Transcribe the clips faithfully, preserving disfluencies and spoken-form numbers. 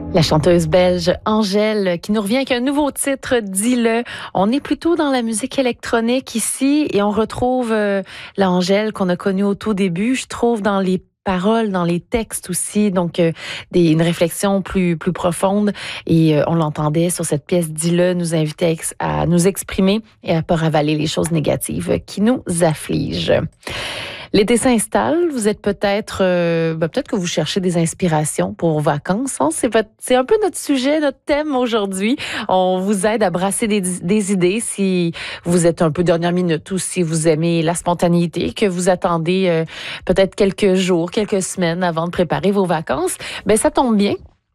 La chanteuse belge Angèle qui nous revient avec un nouveau titre, Dis-le. On est plutôt dans la musique électronique ici et on retrouve euh, l'Angèle qu'on a connue au tout début, je trouve, dans les paroles, dans les textes aussi, donc euh, des, une réflexion plus plus profonde et euh, on l'entendait sur cette pièce Dis-le, nous inviter à, ex- à nous exprimer et à pas ravaler les choses négatives qui nous affligent. L'été s'installe, vous êtes peut-être, euh, ben peut-être que vous cherchez des inspirations pour vos vacances. Hein? C'est, c'est un peu notre sujet, notre thème aujourd'hui. On vous aide à brasser des, des idées si vous êtes un peu dernière minute ou si vous aimez la spontanéité, que vous attendez euh, peut-être quelques jours, quelques semaines avant de préparer vos vacances. Ben ça tombe bien.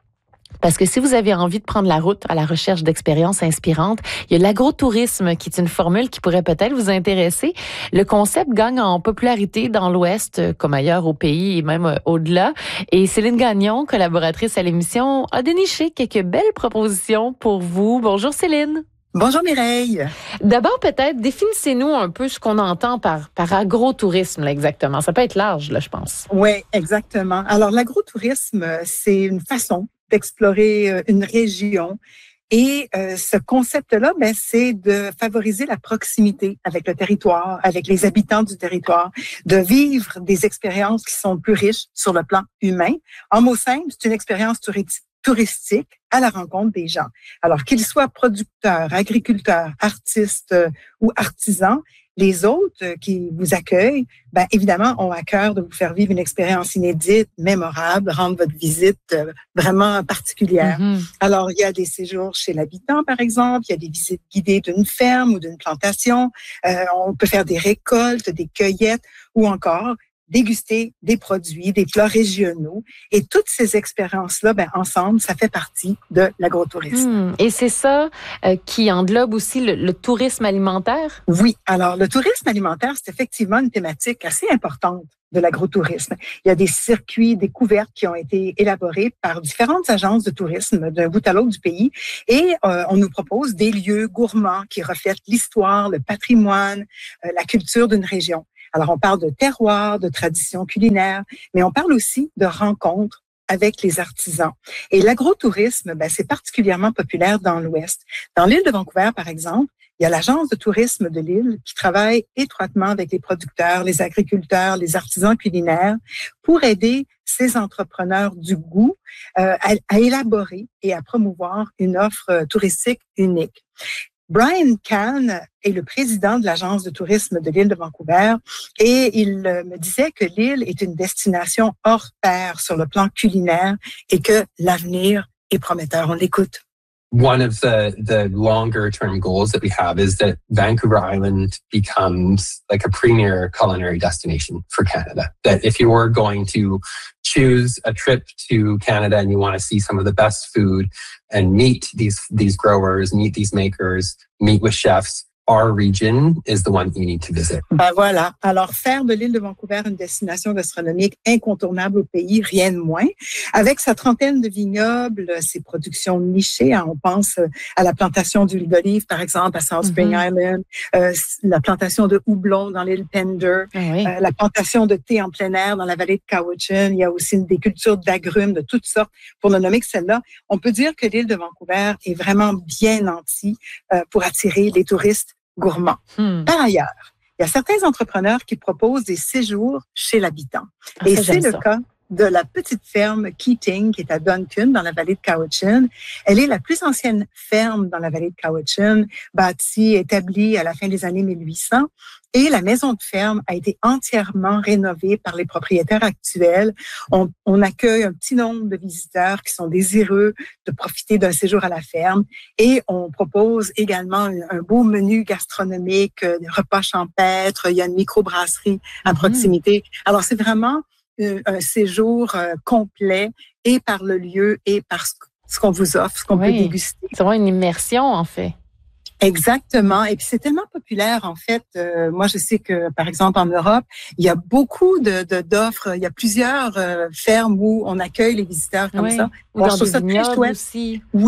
Parce que si vous avez envie de prendre la route à la recherche d'expériences inspirantes, il y a l'agrotourisme qui est une formule qui pourrait peut-être vous intéresser. Le concept gagne en popularité dans l'Ouest comme ailleurs au pays et même au-delà. Et Céline Gagnon, collaboratrice à l'émission, a déniché quelques belles propositions pour vous. Bonjour Céline. Bonjour Mireille. D'abord, peut-être, définissez-nous un peu ce qu'on entend par, par agrotourisme, là, exactement. Ça peut être large, là, je pense. Oui, exactement. Alors, l'agrotourisme, c'est une façon d'explorer une région. Et euh, ce concept-là, ben, c'est de favoriser la proximité avec le territoire, avec les habitants du territoire, de vivre des expériences qui sont plus riches sur le plan humain. En mots simples, c'est une expérience touristique touristique à la rencontre des gens. Alors, qu'ils soient producteurs, agriculteurs, artistes euh, ou artisans, les autres euh, qui vous accueillent, ben, évidemment, ont à cœur de vous faire vivre une expérience inédite, mémorable, rendre votre visite euh, vraiment particulière. Mm-hmm. Alors, il y a des séjours chez l'habitant, par exemple, il y a des visites guidées d'une ferme ou d'une plantation, euh, on peut faire des récoltes, des cueillettes ou encore déguster des produits, des plats régionaux. Et toutes ces expériences-là, ben, ensemble, ça fait partie de l'agrotourisme. Mmh. Et c'est ça euh, qui englobe aussi le, le tourisme alimentaire? Oui. Alors, le tourisme alimentaire, c'est effectivement une thématique assez importante de l'agrotourisme. Il y a des circuits découvertes qui ont été élaborés par différentes agences de tourisme d'un bout à l'autre du pays et euh, on nous propose des lieux gourmands qui reflètent l'histoire, le patrimoine, euh, la culture d'une région. Alors, on parle de terroir, de traditions culinaires, mais on parle aussi de rencontres avec les artisans. Et l'agrotourisme, ben, c'est particulièrement populaire dans l'Ouest. Dans l'île de Vancouver, par exemple, il y a l'agence de tourisme de l'île qui travaille étroitement avec les producteurs, les agriculteurs, les artisans culinaires pour aider ces entrepreneurs du goût euh, à, à élaborer et à promouvoir une offre touristique unique. Brian Kahn est le président de l'agence de tourisme de l'île de Vancouver et il me disait que l'île est une destination hors pair sur le plan culinaire et que l'avenir est prometteur. On l'écoute. One of the, the longer term goals that we have is that Vancouver Island becomes like a premier culinary destination for Canada. That if you were going to choose a trip to Canada and you want to see some of the best food and meet these, these growers, meet these makers, meet with chefs, our region is the one you need to visit. Ben voilà. Alors, faire de l'île de Vancouver une destination gastronomique incontournable au pays, rien de moins. Avec sa trentaine de vignobles, ses productions nichées, hein, on pense à la plantation d'huile d'olive, par exemple, à South Spring mm-hmm. Island, euh, la plantation de houblon dans l'île Pender, ah oui. euh, la plantation de thé en plein air dans la vallée de Cowichan. Il y a aussi des cultures d'agrumes de toutes sortes, pour ne nommer que celle-là. On peut dire que l'île de Vancouver est vraiment bien nantie euh, pour attirer les touristes gourmands. Hmm. Par ailleurs, il y a certains entrepreneurs qui proposent des séjours chez l'habitant. Ah, Et ça, c'est le ça. cas de la petite ferme Keating, qui est à Duncan, dans la vallée de Cowichan. Elle est la plus ancienne ferme dans la vallée de Cowichan, bâtie, établie à la fin des années mille huit cents. Et la maison de ferme a été entièrement rénovée par les propriétaires actuels. On, on accueille un petit nombre de visiteurs qui sont désireux de profiter d'un séjour à la ferme. Et on propose également un, un beau menu gastronomique, des repas champêtres. Il y a une microbrasserie à mmh. proximité. Alors, c'est vraiment un, un séjour euh, complet et par le lieu et par ce, ce qu'on vous offre, ce qu'on oui. peut déguster. C'est vraiment une immersion, en fait. Exactement. Et puis, c'est tellement populaire, en fait. Euh, moi, je sais que, par exemple, en Europe, il y a beaucoup de, de, d'offres. Il y a plusieurs euh, fermes où on accueille les visiteurs comme oui. ça. Ou Alors, dans je trouve ça très chouette. Aussi. Oui,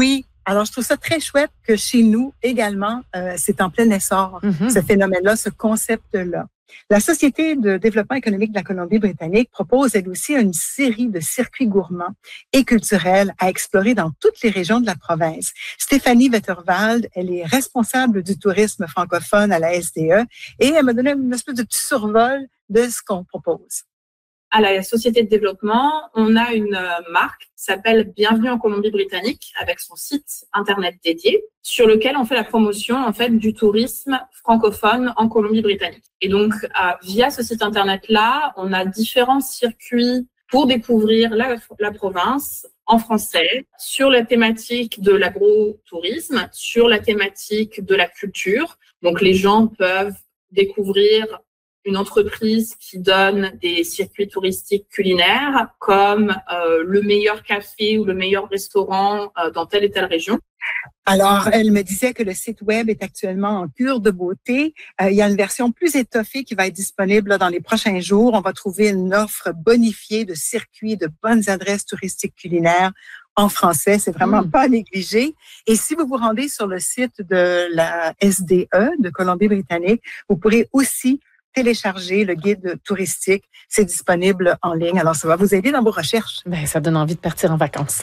Alors, je trouve ça très chouette que chez nous également, euh, c'est en plein essor, mm-hmm. ce phénomène-là, ce concept-là. La Société de développement économique de la Colombie-Britannique propose, elle aussi, une série de circuits gourmands et culturels à explorer dans toutes les régions de la province. Stéphanie Wetterwald, elle est responsable du tourisme francophone à la S D E et elle m'a donné une espèce de petit survol de ce qu'on propose. À la Société de développement, on a une marque qui s'appelle Bienvenue en Colombie-Britannique avec son site internet dédié sur lequel on fait la promotion en fait du tourisme francophone en Colombie-Britannique. Et donc euh, via ce site internet-là, on a différents circuits pour découvrir la, la province en français sur la thématique de l'agrotourisme, sur la thématique de la culture. Donc les gens peuvent découvrir une entreprise qui donne des circuits touristiques culinaires comme euh, le meilleur café ou le meilleur restaurant euh, dans telle et telle région. Alors, elle me disait que le site web est actuellement en cure de beauté. Euh, il y a une version plus étoffée qui va être disponible là, dans les prochains jours. On va trouver une offre bonifiée de circuits, de bonnes adresses touristiques culinaires en français. C'est vraiment mmh. pas à négliger. Et si vous vous rendez sur le site de la S D E de Colombie-Britannique, vous pourrez aussi télécharger le guide touristique. C'est disponible en ligne. Alors, ça va vous aider dans vos recherches. Ben, ça donne envie de partir en vacances.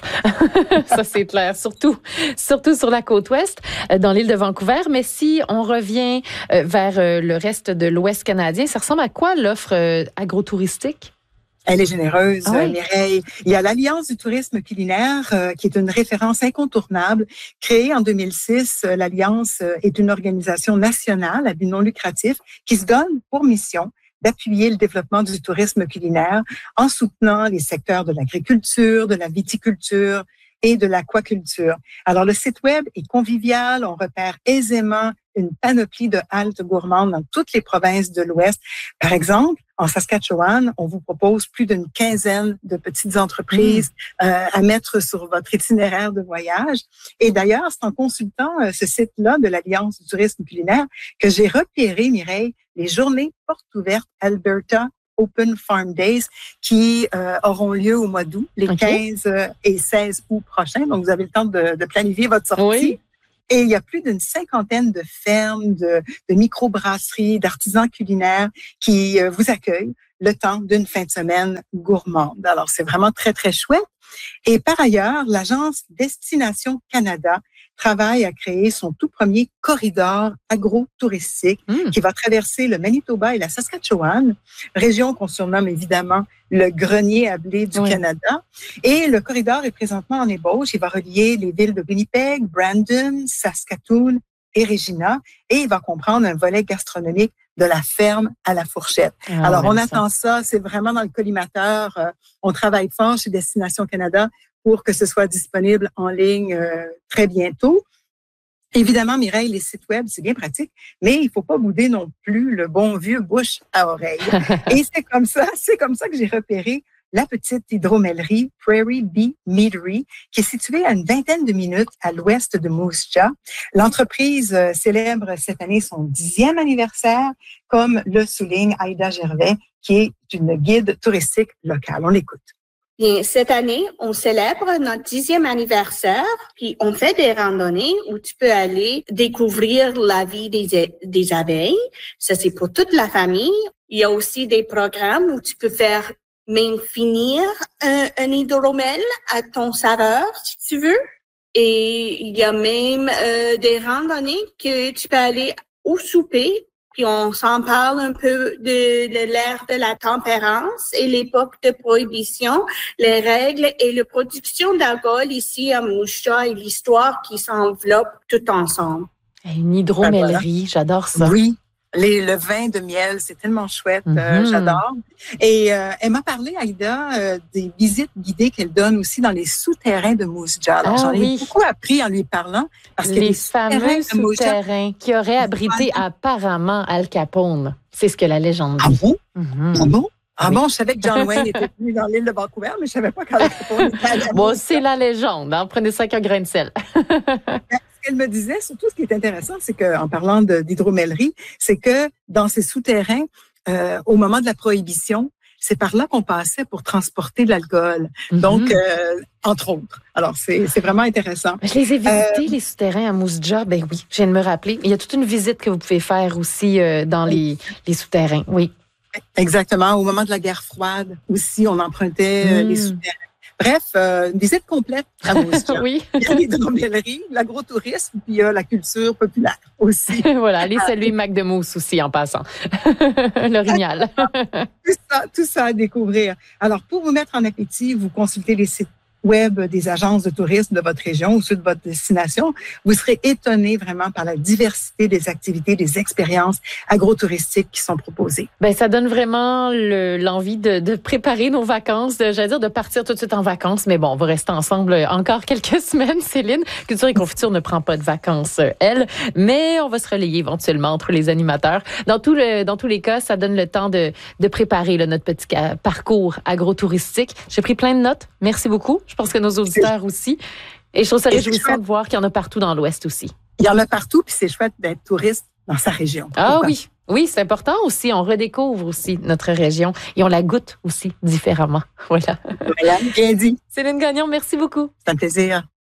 Ça, c'est clair. Surtout, surtout sur la côte ouest, dans l'île de Vancouver. Mais si on revient vers le reste de l'Ouest canadien, ça ressemble à quoi l'offre agrotouristique? Elle est généreuse, ah oui. Mireille. Il y a l'Alliance du tourisme culinaire, euh, qui est une référence incontournable. Créée en deux mille six, euh, l'Alliance euh, est une organisation nationale à but non lucratif qui se donne pour mission d'appuyer le développement du tourisme culinaire en soutenant les secteurs de l'agriculture, de la viticulture et de l'aquaculture. Alors, le site web est convivial. On repère aisément une panoplie de haltes gourmandes dans toutes les provinces de l'Ouest. Par exemple, en Saskatchewan, on vous propose plus d'une quinzaine de petites entreprises mmh. euh, à mettre sur votre itinéraire de voyage. Et d'ailleurs, c'est en consultant euh, ce site-là de l'Alliance du tourisme culinaire que j'ai repéré, Mireille, les journées portes ouvertes Alberta Open Farm Days qui euh, auront lieu au mois d'août, les okay. quinze et seize août prochains. Donc, vous avez le temps de, de planifier votre sortie. Oui. Et il y a plus d'une cinquantaine de fermes, de, de microbrasseries, d'artisans culinaires qui euh, vous accueillent le temps d'une fin de semaine gourmande. Alors, c'est vraiment très, très chouette. Et par ailleurs, l'agence Destination Canada travaille à créer son tout premier corridor agro-touristique mmh. qui va traverser le Manitoba et la Saskatchewan, région qu'on surnomme évidemment le grenier à blé du oui. Canada. Et le corridor est présentement en ébauche. Il va relier les villes de Winnipeg, Brandon, Saskatoon et Regina. Et il va comprendre un volet gastronomique de la ferme à la fourchette. Ah, Alors, on attend ça. ça. C'est vraiment dans le collimateur. Euh, on travaille fort chez Destination Canada pour que ce soit disponible en ligne euh, très bientôt. Évidemment, Mireille, les sites web, c'est bien pratique, mais il faut pas bouder non plus le bon vieux bouche à oreille. Et c'est comme ça, c'est comme ça que j'ai repéré la petite hydromellerie Prairie Bee Meadery, qui est située à une vingtaine de minutes à l'ouest de Moose Jaw. L'entreprise euh, célèbre cette année son dixième anniversaire, comme le souligne Aïda Gervais, qui est une guide touristique locale. On l'écoute. Bien, cette année, on célèbre notre dixième anniversaire, puis on fait des randonnées où tu peux aller découvrir la vie des, des abeilles. Ça, c'est pour toute la famille. Il y a aussi des programmes où tu peux faire même finir un, un hydromel à ton saveur, si tu veux. Et il y a même euh, des randonnées que tu peux aller au souper. Puis on s'en parle un peu de, de l'ère de la tempérance et l'époque de prohibition, les règles et la production d'alcool ici à Moose Jaw et l'histoire qui s'enveloppe tout ensemble. Une hydromellerie, j'adore ça. Oui. Les, le vin de miel, c'est tellement chouette, mm-hmm. euh, j'adore. Et euh, elle m'a parlé, Aïda, euh, des visites guidées qu'elle donne aussi dans les souterrains de Moose Jaw. Alors, ah, j'en ai oui. beaucoup appris en lui parlant. Parce les, que les fameux souterrains qui auraient abrité apparemment Al Capone. C'est ce que la légende dit. Ah bon? Mm-hmm. Ah bon? Ah oui. bon, je savais que John Wayne était venu dans l'île de Vancouver, mais je savais pas qu'Al Capone était allé à Bon, c'est la légende, hein? Prenez ça avec un grain de sel. Ce qu'elle me disait, surtout ce qui est intéressant, c'est qu'en parlant de, d'hydromellerie, c'est que dans ces souterrains, euh, au moment de la prohibition, c'est par là qu'on passait pour transporter de l'alcool. Mm-hmm. Donc, euh, entre autres. Alors, c'est, c'est vraiment intéressant. Je les ai visités, euh, les souterrains à Moose Jaw. Ben oui, je viens de me rappeler. Il y a toute une visite que vous pouvez faire aussi euh, dans les, les souterrains. Oui. Exactement. Au moment de la guerre froide aussi, on empruntait euh, mm. les souterrains. Bref, euh, une visite complète à Moose Jaw. Oui. Il y a les drommelleries, l'agrotourisme, puis il y a la culture populaire aussi. Voilà, allez saluer Mac de Mousse aussi en passant. L'orignal. tout, ça, tout ça à découvrir. Alors, pour vous mettre en appétit, vous consultez les sites web des agences de tourisme de votre région ou ceux de votre destination, vous serez étonné vraiment par la diversité des activités, des expériences agrotouristiques qui sont proposées. Ben ça donne vraiment le, l'envie de, de préparer nos vacances, de, j'allais dire de partir tout de suite en vacances, mais bon, on va rester ensemble encore quelques semaines, Céline. Culture et Confiture ne prend pas de vacances, elle, mais on va se relayer éventuellement entre les animateurs. Dans, tout le, dans tous les cas, ça donne le temps de, de préparer là, notre petit parcours agrotouristique. J'ai pris plein de notes. Merci beaucoup. Je pense que nos auditeurs aussi. Et je trouve ça réjouissant de voir qu'il y en a partout dans l'Ouest aussi. Il y en a partout, puis c'est chouette d'être touriste dans sa région. Ah oui, oui, c'est important aussi. On redécouvre aussi notre région et on la goûte aussi différemment. Voilà. Voilà, bien dit. Céline Gagnon, merci beaucoup. C'est un plaisir.